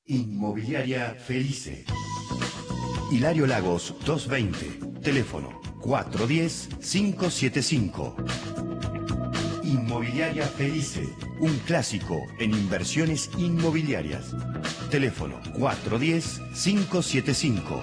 Inmobiliaria Felice. Hilario Lagos 220. Teléfono 410-575. Inmobiliaria Felice. Un clásico en inversiones inmobiliarias. Teléfono 410-575.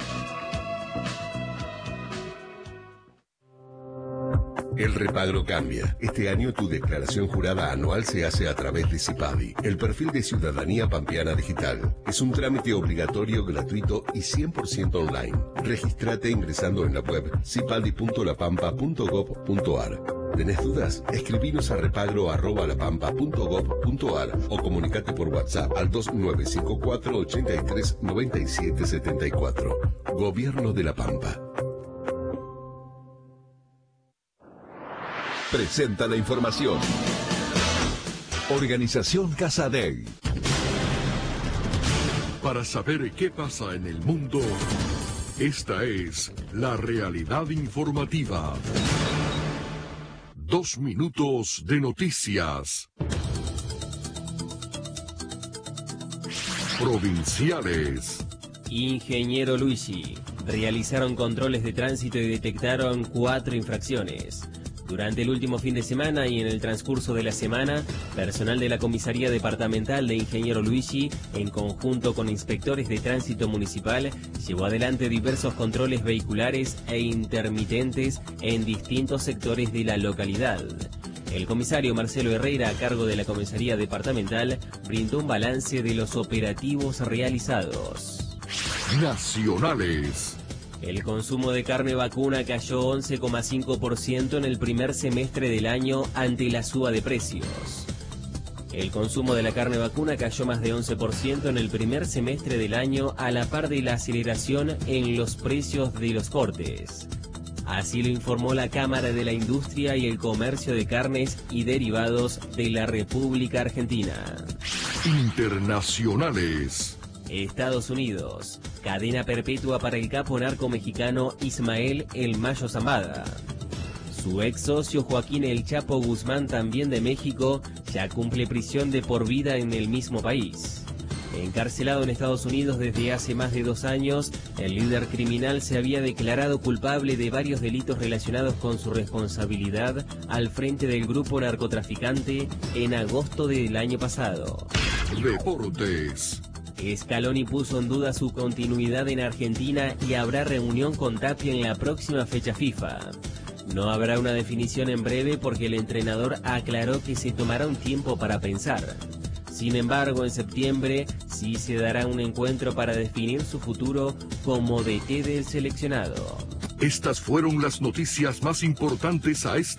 El repagro cambia. Este año tu declaración jurada anual se hace a través de CIPADI, el perfil de Ciudadanía Pampeana Digital. Es un trámite obligatorio, gratuito y 100% online. Regístrate ingresando en la web cipadi.lapampa.gov.ar. ¿Tenés dudas? Escribinos a repagro@lapampa.gov.ar o comunicate por WhatsApp al 2954 83 97 74. Gobierno de La Pampa. Presenta la información. Organización Casadei. Para saber qué pasa en el mundo, esta es la realidad informativa. 2 minutos de noticias. Provinciales. Ingeniero Luigi. Realizaron controles de tránsito y detectaron 4 infracciones. Durante el último fin de semana y en el transcurso de la semana, personal de la Comisaría Departamental de Ingeniero Luigi, en conjunto con inspectores de tránsito municipal, llevó adelante diversos controles vehiculares e intermitentes en distintos sectores de la localidad. El comisario Marcelo Herrera, a cargo de la Comisaría Departamental, brindó un balance de los operativos realizados. Nacionales. El consumo de carne vacuna cayó 11,5% en el primer semestre del año ante la suba de precios. El consumo de la carne vacuna cayó más de 11% en el primer semestre del año a la par de la aceleración en los precios de los cortes. Así lo informó la Cámara de la Industria y el Comercio de Carnes y Derivados de la República Argentina. Internacionales. Estados Unidos. Cadena perpetua para el capo narco mexicano Ismael El Mayo Zambada. Su ex socio Joaquín El Chapo Guzmán, también de México, ya cumple prisión de por vida en el mismo país. Encarcelado en Estados Unidos desde hace más de 2 años, el líder criminal se había declarado culpable de varios delitos relacionados con su responsabilidad al frente del grupo narcotraficante en agosto del año pasado. Deportes. Scaloni puso en duda su continuidad en Argentina y habrá reunión con Tapia en la próxima fecha FIFA. No habrá una definición en breve porque el entrenador aclaró que se tomará un tiempo para pensar. Sin embargo, en septiembre sí se dará un encuentro para definir su futuro como DT del seleccionado. Estas fueron las noticias más importantes a esta